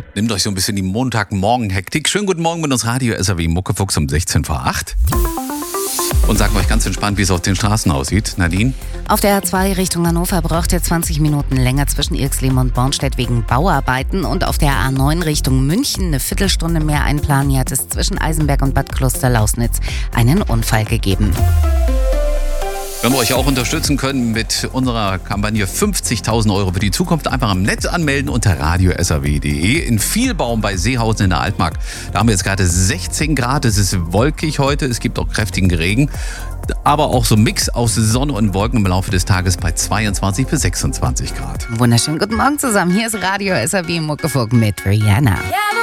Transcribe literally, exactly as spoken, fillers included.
Nimmt euch so ein bisschen die Montagmorgen-Hektik. Schönen guten Morgen mit uns Radio S R W Muckefuchs um sechzehn vor acht. Und sagt euch ganz entspannt, wie es auf den Straßen aussieht. Nadine? Auf der A zwei Richtung Hannover braucht ihr zwanzig Minuten länger zwischen Irxleben und Bornstedt wegen Bauarbeiten. Und auf der A neun Richtung München eine Viertelstunde mehr einplanen. Hier hat es zwischen Eisenberg und Bad Kloster-Lausnitz einen Unfall gegeben. Wenn wir euch auch unterstützen können mit unserer Kampagne fünfzigtausend Euro für die Zukunft, einfach im Netz anmelden unter radio s r w punkt d e. In Vielbaum bei Seehausen in der Altmark, da haben wir jetzt gerade sechzehn Grad, es ist wolkig heute, es gibt auch kräftigen Regen, aber auch so ein Mix aus Sonne und Wolken im Laufe des Tages bei zweiundzwanzig bis sechsundzwanzig Grad. Wunderschönen guten Morgen zusammen, hier ist Radio S R W Muckefuchs mit Rihanna.